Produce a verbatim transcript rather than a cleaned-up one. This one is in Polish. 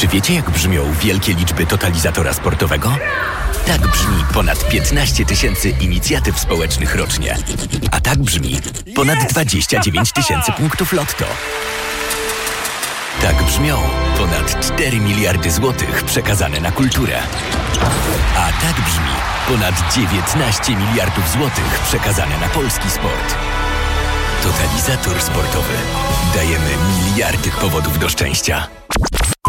Czy wiecie, jak brzmią wielkie liczby totalizatora sportowego? Tak brzmi ponad piętnaście tysięcy inicjatyw społecznych rocznie. A tak brzmi ponad dwadzieścia dziewięć tysięcy punktów lotto. Tak brzmią ponad cztery miliardy złotych przekazane na kulturę. A tak brzmi ponad dziewiętnaście miliardów złotych przekazane na polski sport. Totalizator sportowy. Dajemy miliardy powodów do szczęścia.